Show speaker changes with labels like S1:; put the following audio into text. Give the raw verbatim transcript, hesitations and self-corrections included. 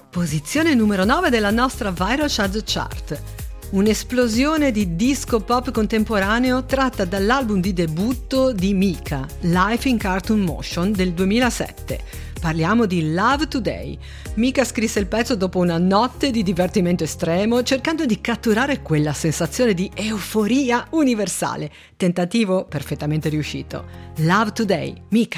S1: Posizione numero nove della nostra Viral Chart Chart. Un'esplosione di disco pop contemporaneo tratta dall'album di debutto di Mika, Life in Cartoon Motion del duemilasette. Parliamo di Love Today. Mika scrisse il pezzo dopo una notte di divertimento estremo, cercando di catturare quella sensazione di euforia universale. Tentativo perfettamente riuscito. Love Today, Mika.